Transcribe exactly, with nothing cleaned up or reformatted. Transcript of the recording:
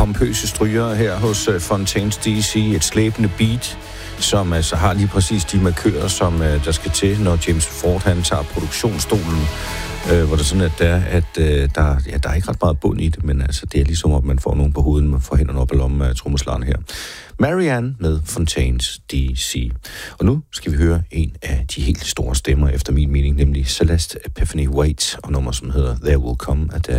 pompøse stryger her hos uh, Fontaines D C. Et slæbende beat, som altså har lige præcis de markører, som uh, der skal til, når James Ford han tager produktionsstolen. Uh, hvor det sådan, at der, at, uh, der, ja, der er ikke ret meget bund i det, men altså, det er ligesom, at man får nogen på hovedet, man får hænderne op i lommen af trommeslageren her. Marianne med Fontaines D C. Og nu skal vi høre en af de helt store stemmer, efter min mening, nemlig Celeste Epiphany Waite, og nummer, som hedder There Will Come a Day.